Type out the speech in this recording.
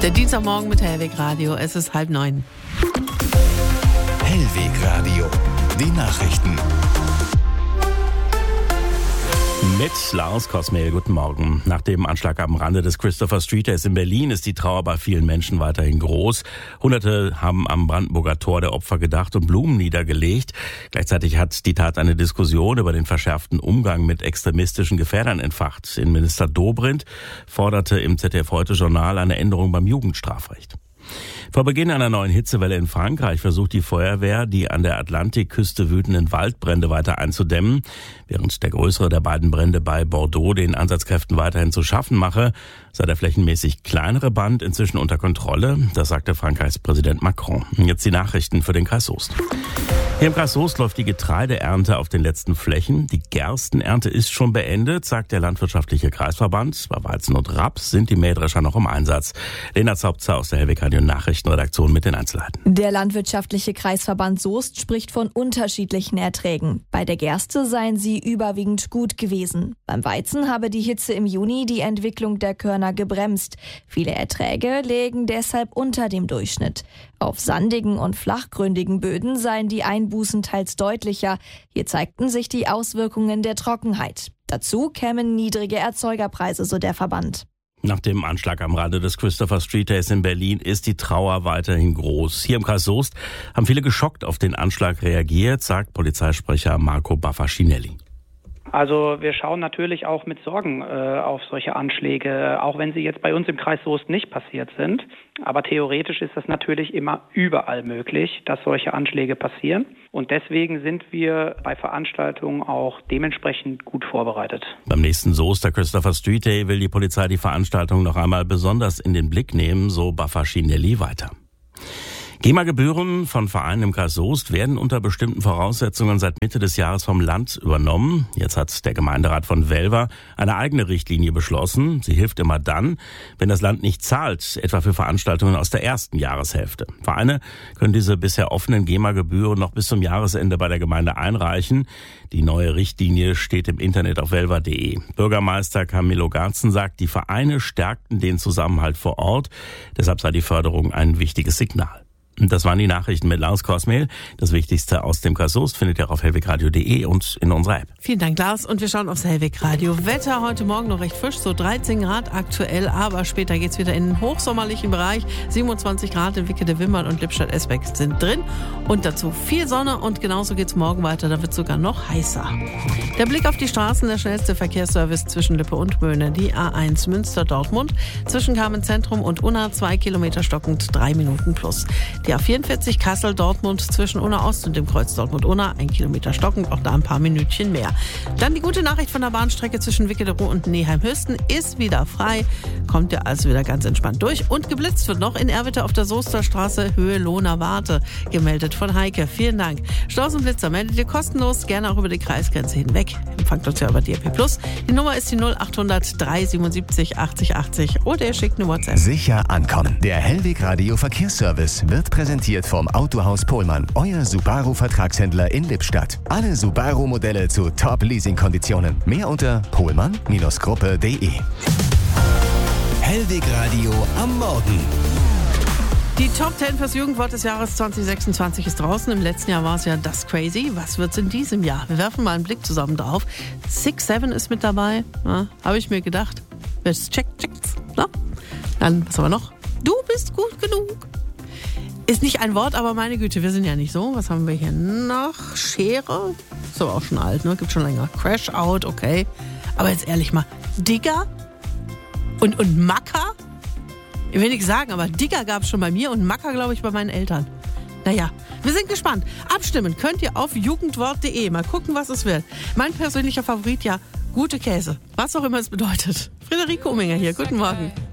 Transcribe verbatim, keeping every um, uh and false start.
Der Dienstagmorgen mit Hellweg Radio. Es ist halb neun. Hellweg Radio. Die Nachrichten. Mit Lars Kosmehl, guten Morgen. Nach dem Anschlag am Rande des Christopher Street Days in Berlin ist die Trauer bei vielen Menschen weiterhin groß. Hunderte haben am Brandenburger Tor der Opfer gedacht und Blumen niedergelegt. Gleichzeitig hat die Tat eine Diskussion über den verschärften Umgang mit extremistischen Gefährdern entfacht. Innenminister Dobrindt forderte im Z D F-Heute-Journal eine Änderung beim Jugendstrafrecht. Vor Beginn einer neuen Hitzewelle in Frankreich versucht die Feuerwehr, die an der Atlantikküste wütenden Waldbrände weiter einzudämmen. Während der größere der beiden Brände bei Bordeaux den Einsatzkräften weiterhin zu schaffen mache, sei der flächenmäßig kleinere Brand inzwischen unter Kontrolle. Das sagte Frankreichs Präsident Macron. Jetzt die Nachrichten für den Kreis Soest. Hier im Kreis Soest läuft die Getreideernte auf den letzten Flächen. Die Gerstenernte ist schon beendet, sagt der landwirtschaftliche Kreisverband. Bei Weizen und Raps sind die Mähdrescher noch im Einsatz. Lena Zaubzer aus der Hellweg Radio Nachrichtenredaktion mit den Einzelheiten. Der landwirtschaftliche Kreisverband Soest spricht von unterschiedlichen Erträgen. Bei der Gerste seien sie überwiegend gut gewesen. Beim Weizen habe die Hitze im Juni die Entwicklung der Körner gebremst. Viele Erträge lägen deshalb unter dem Durchschnitt. Auf sandigen und flachgründigen Böden seien die Einbußen teils deutlicher. Hier zeigten sich die Auswirkungen der Trockenheit. Dazu kämen niedrige Erzeugerpreise, so der Verband. Nach dem Anschlag am Rande des Christopher Street Days in Berlin ist die Trauer weiterhin groß. Hier im Kreis Soest haben viele geschockt auf den Anschlag reagiert, sagt Polizeisprecher Marco Baffacinelli. Also wir schauen natürlich auch mit Sorgen äh, auf solche Anschläge, auch wenn sie jetzt bei uns im Kreis Soest nicht passiert sind. Aber theoretisch ist das natürlich immer überall möglich, dass solche Anschläge passieren. Und deswegen sind wir bei Veranstaltungen auch dementsprechend gut vorbereitet. Beim nächsten Soester Christopher Street Day will die Polizei die Veranstaltung noch einmal besonders in den Blick nehmen, so Baffacinelli weiter. GEMA-Gebühren von Vereinen im Kreis Soest werden unter bestimmten Voraussetzungen seit Mitte des Jahres vom Land übernommen. Jetzt hat der Gemeinderat von Welver eine eigene Richtlinie beschlossen. Sie hilft immer dann, wenn das Land nicht zahlt, etwa für Veranstaltungen aus der ersten Jahreshälfte. Vereine können diese bisher offenen GEMA-Gebühren noch bis zum Jahresende bei der Gemeinde einreichen. Die neue Richtlinie steht im Internet auf welver punkt de. Bürgermeister Camillo Garzen sagt, die Vereine stärkten den Zusammenhalt vor Ort. Deshalb sei die Förderung ein wichtiges Signal. Das waren die Nachrichten mit Lars Kosmehl. Das Wichtigste aus dem Kreis Soest findet ihr auf hellweg radio punkt de und in unserer App. Vielen Dank, Lars. Und wir schauen aufs Hellweg Radio. Wetter heute Morgen noch recht frisch, so dreizehn Grad aktuell, aber später geht's wieder in den hochsommerlichen Bereich. siebenundzwanzig Grad in Wickede-Wimmern und Lippstadt-Esbeck sind drin. Und dazu viel Sonne und genauso geht's morgen weiter. Da wird's sogar noch heißer. Der Blick auf die Straßen, der schnellste Verkehrsservice zwischen Lippe und Möhne. Die A eins Münster-Dortmund zwischen Kamenz-Zentrum und Unna zwei Kilometer stockend, drei Minuten plus. Die A vierundvierzig Kassel-Dortmund zwischen Unna Ost und dem Kreuz Dortmund-Unna, ein Kilometer stockend, auch da ein paar Minütchen mehr. Dann die gute Nachricht von der Bahnstrecke zwischen Wickede-Ruhr und Neheim-Höchsten ist wieder frei. Kommt ja also wieder ganz entspannt durch. Und geblitzt wird noch in Erwitte auf der Soesterstraße Höhe Lohner-Warte. Gemeldet von Heike. Vielen Dank. Staus und Blitzer meldet ihr kostenlos, gerne auch über die Kreisgrenze hinweg. Empfangt uns ja über D R P Plus. Die Nummer ist die null achthundert dreihundertsiebenundsiebzig achtzig achtzig oder ihr schickt eine WhatsApp. Sicher ankommen. Der Hellweg Radio Verkehrsservice wird präsentiert vom Autohaus Pohlmann, euer Subaru-Vertragshändler in Lippstadt. Alle Subaru-Modelle zu Top-Leasing-Konditionen. Mehr unter pohlmann Gruppe punkt de. Hellweg Radio am Morgen. Die Top zehn fürs Jugendwort des Jahres zwanzig sechsundzwanzig ist draußen. Im letzten Jahr war es ja das Crazy. Was wird's in diesem Jahr? Wir werfen mal einen Blick zusammen drauf. Six Seven ist mit dabei. Ja, habe ich mir gedacht. Jetzt check, checkt's. Na? Dann, was haben wir noch? Du bist gut genug. Ist nicht ein Wort, aber meine Güte, wir sind ja nicht so. Was haben wir hier noch? Schere? Ist aber auch schon alt, ne? Gibt schon länger. Crash Out, okay. Aber jetzt ehrlich mal, Digger? Und, und Macker? Ich will nichts sagen, aber Digger gab es schon bei mir und Macker, glaube ich, bei meinen Eltern. Naja, wir sind gespannt. Abstimmen könnt ihr auf jugendwort punkt de. Mal gucken, was es wird. Mein persönlicher Favorit, ja, gute Käse. Was auch immer es bedeutet. Friederike Ominger hier, guten Morgen.